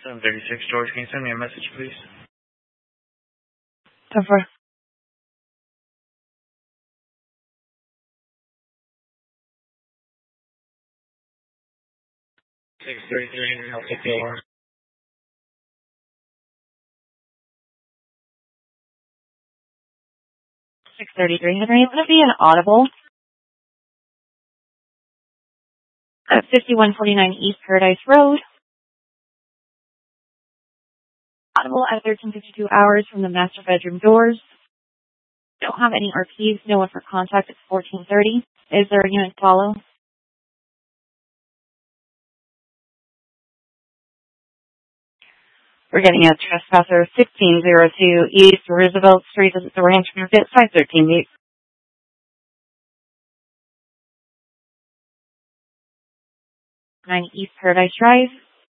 736 George, can you send me a message, please? 10-4. 633, I'll take the alarm. 633 Henry, would it be an audible at 5149 East Paradise Road? Audible at 13:52 hours from the master bedroom doors. Don't have any RPs, no one for contact. It's 14:30. Is there a unit to follow? We're getting a trespasser 1602 East Roosevelt Street. This is the Ranch Market, 513 East. 9 East Paradise Drive.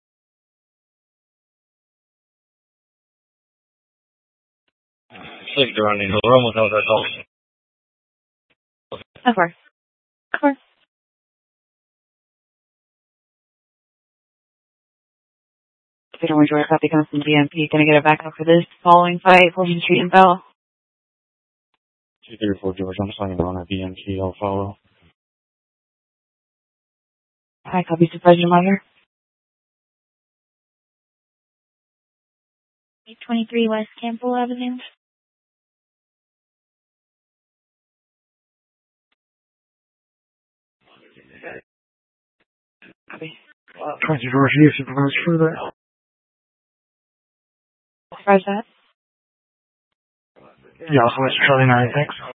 Six running. We're almost out of that call. Of course. Of course. Peter Orange Road, copy comes from DMP. Can I get it back up for this following fight? Fulton Street and Bell. 234 George, I'm signing on at BMT. I'll follow. Hi, copy Supervisor Meyer. 823 West Campbell Avenue. Copy. 20 George, you supervised for that? Supervise that. Yeah, so it's Charlie 9, thanks.